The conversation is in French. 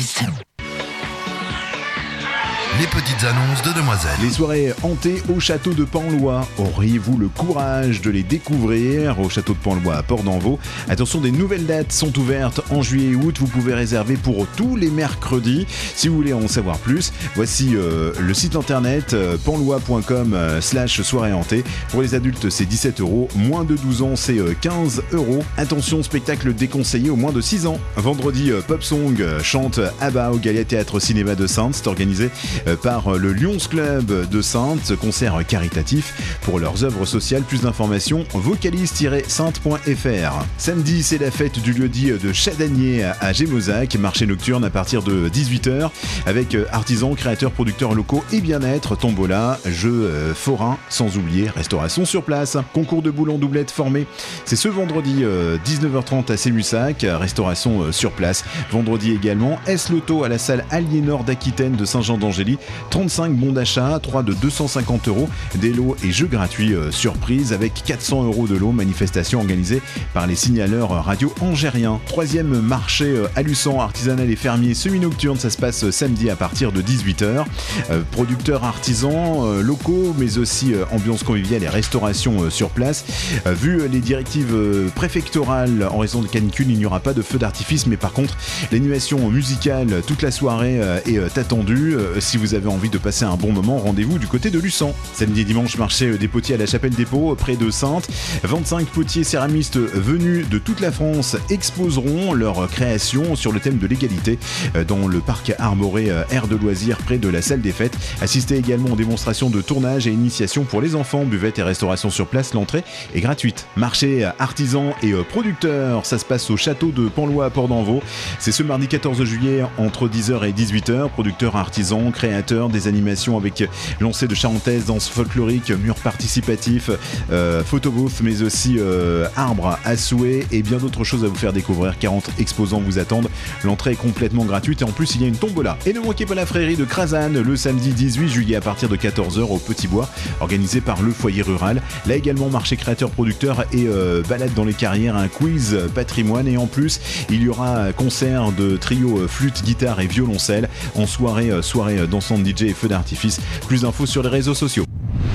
d'artifice. Les petites annonces de Demoiselles. Les soirées hantées au château de Penlois. Auriez-vous le courage de les découvrir au château de Penlois à Port-d'Envaux? Attention, des nouvelles dates sont ouvertes en juillet et août. Vous pouvez réserver pour tous les mercredis. Si vous voulez en savoir plus, voici le site internet penlois.com/soirée hantée. Pour les adultes, c'est 17€. Moins de 12 ans, c'est 15€. Attention, spectacle déconseillé aux moins de 6 ans. Vendredi, Pop Song chante ABBA au Galia Théâtre Cinéma de Saintes. C'est organisé par le Lions Club de Saintes, concert caritatif pour leurs œuvres sociales. Plus d'informations, vocalise-sainte.fr. Samedi, c'est la fête du lieu-dit de Chadanier à Gémozac, marché nocturne à partir de 18h, avec artisans, créateurs, producteurs locaux et bien-être, tombola, jeux forains, sans oublier restauration sur place. Concours de boules en doublette formé, c'est ce vendredi 19h30 à Sémussac, restauration sur place. Vendredi également, S-Loto à la salle Aliénor d'Aquitaine de Saint-Jean-d'Angély, 35 bons d'achat, 3 de 250€, des lots et jeux gratuits surprise avec 400€ de lots, manifestation organisée par les signaleurs radio angériens. Troisième marché Alussan, artisanal et fermier semi-nocturne, ça se passe samedi à partir de 18h. Producteurs artisans locaux, mais aussi ambiance conviviale et restauration sur place. Vu les directives préfectorales en raison de canicule, il n'y aura pas de feu d'artifice, mais par contre l'animation musicale toute la soirée est attendue. Si vous avez envie de passer un bon moment, rendez-vous du côté de Luçon. Samedi et dimanche, marché des potiers à la Chapelle des Pots, près de Saintes. 25 potiers céramistes venus de toute la France exposeront leur création sur le thème de l'égalité dans le parc arboré aire de loisirs près de la salle des fêtes. Assistez également aux démonstrations de tournage et initiation pour les enfants, buvette et restauration sur place. L'entrée est gratuite. Marché artisans et producteurs, ça se passe au château de Penlois à Port-d'Envaux. C'est ce mardi 14 juillet entre 10h et 18h. Producteurs, artisans, créateurs, des animations avec lancers de charentaise, danse folklorique, murs participatifs, photobooth, mais aussi arbres à souhait et bien d'autres choses à vous faire découvrir. 40 exposants vous attendent. L'entrée est complètement gratuite et en plus il y a une tombola. Et ne manquez pas la frérie de Crazanne le samedi 18 juillet à partir de 14h au Petit Bois, organisé par le foyer rural. Là également marché créateur-producteur et balade dans les carrières, un quiz patrimoine et en plus il y aura concert de trio flûte, guitare et violoncelle en soirée dansante DJ et feu d'artifice. Plus d'infos sur les réseaux sociaux.